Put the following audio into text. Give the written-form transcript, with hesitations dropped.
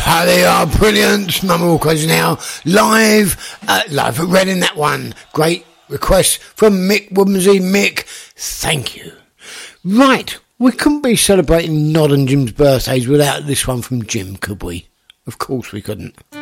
Ah, they are brilliant. Mama Walker's now live at Reading, that one. Great request from Mick Woodmansey. Mick, thank you. Right, we couldn't be celebrating Nod and Jim's birthdays without this one from Jim, could we? Of course we couldn't.